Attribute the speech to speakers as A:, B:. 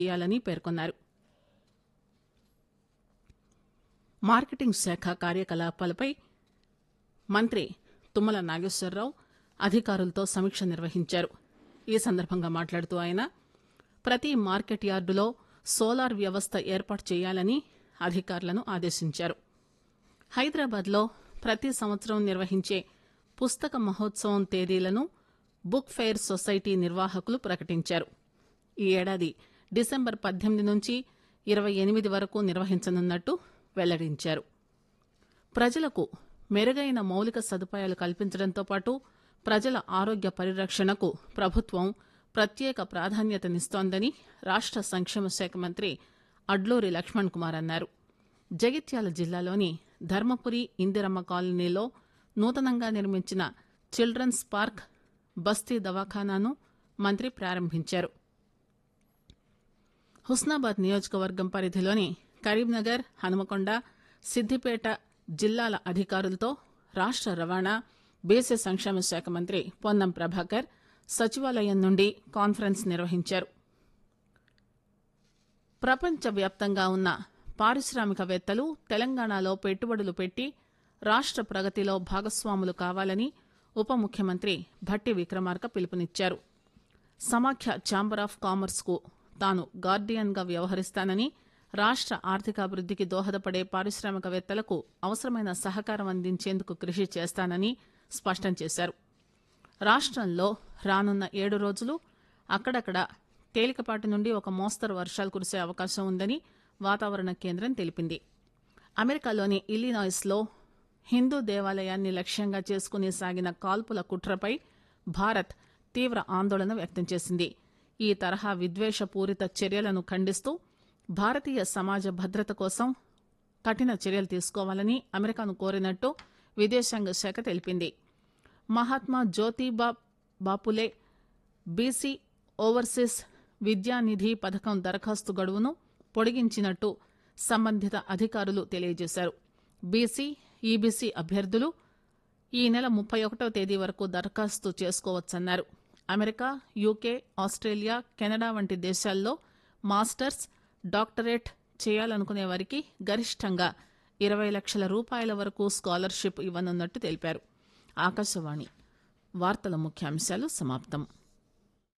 A: చేయాలని పేర్కొన్నారు. మార్కెటింగ్ శాఖ కార్యకలాపాలపై మంత్రి తుమ్మల నాగేశ్వరరావు అధికారులతో సమీక్ష నిర్వహించారు. ఈ సందర్భంగా మాట్లాడుతూ ఆయన ప్రతి మార్కెట్ యార్డులో సోలార్ వ్యవస్థ ఏర్పాటు చేయాలని అధికారులను ఆదేశించారు. హైదరాబాద్లో ప్రతి సంవత్సరం నిర్వహించే పుస్తక మహోత్సవం తేదీలను బుక్ ఫెయిర్ సొసైటీ నిర్వాహకులు ప్రకటించారు. ఈ ఏడాది డిసెంబర్ 18 నుంచి 28 వరకు నిర్వహించనున్నట్టు వెల్లడించారు. ప్రజలకు మెరుగైన మౌలిక సదుపాయాలు కల్పించడంతో పాటు ప్రజల ఆరోగ్య పరిరక్షణకు ప్రభుత్వం ప్రత్యేక ప్రాధాన్యతనిస్తోందని రాష్ట సంక్షేమ శాఖ మంత్రి అడ్లూరి లక్ష్మణ్ కుమార్ అన్నారు. జగిత్యాల జిల్లాలోని ధర్మపురి ఇందిరమ్మ కాలనీలో నూతనంగా నిర్మించిన చిల్డ్రన్స్ పార్క్, బస్తీ దవాఖానాను మంత్రి ప్రారంభించారు. హుస్నాబాద్ నియోజకవర్గం పరిధిలోని కరీంనగర్, హనుమకొండ, సిద్దిపేట జిల్లాల అధికారులతో రాష్ట రవాణా, బీసీ సంక్షేమ శాఖ మంత్రి పొన్నం ప్రభాకర్ సచివాలయం నుండి కాన్ఫరెన్స్ నిర్వహించారు. ప్రపంచవ్యాప్తంగా ఉన్న పారిశ్రామికవేత్తలు తెలంగాణలో పెట్టుబడులు పెట్టి రాష్ట ప్రగతిలో భాగస్వాములు కావాలని ఉప ముఖ్యమంత్రి భట్టి విక్రమార్క పిలుపునిచ్చారు. సమాఖ్య ఛాంబర్ ఆఫ్ కామర్స్ కు తాను గార్డియన్ గా వ్యవహరిస్తానని, రాష్ట ఆర్థికాభివృద్దికి దోహదపడే పారిశ్రామికవేత్తలకు అవసరమైన సహకారం అందించేందుకు కృషి చేస్తానని స్పష్టం చేశారు. రాష్టంలో రానున్న 7 రోజులు అక్కడక్కడ తేలికపాటి నుండి ఒక మోస్తరు వర్షాలు కురిసే అవకాశం ఉందని వాతావరణ కేంద్రం తెలిపింది. అమెరికాలోని ఇల్లినాయిస్ లో హిందూ దేవాలయాన్ని లక్ష్యంగా చేసుకుని సాగిన కాల్పుల కుట్రపై భారత్ తీవ్ర ఆందోళన వ్యక్తం చేసింది. ఈ తరహా విద్వేషపూరిత చర్యలను ఖండిస్తూ భారతీయ సమాజ భద్రత కోసం కఠిన చర్యలు తీసుకోవాలని అమెరికాను కోరినట్టు విదేశాంగ శాఖ తెలిపింది. మహాత్మా జ్యోతిబా బాపులే బీసీ ఓవర్సీస్ విద్యానిధి పథకం దరఖాస్తు గడువును పొడిగించినట్టు సంబంధిత అధికారులు తెలియజేశారు. బీసీ, ఈబీసీ అభ్యర్థులు ఈ నెల 31వ తేదీ వరకు దరఖాస్తు చేసుకోవచ్చన్నారు. అమెరికా, యూకే, ఆస్ట్రేలియా, కెనడా వంటి దేశాల్లో మాస్టర్స్, డాక్టరేట్ చేయాలనుకునే వారికి గరిష్టంగా 20 లక్షల రూపాయల వరకు స్కాలర్షిప్ ఇవ్వనున్నట్టు తెలిపారు. ఆకాశవాణి వార్తల ముఖ్యాంశాలు సమాప్తం.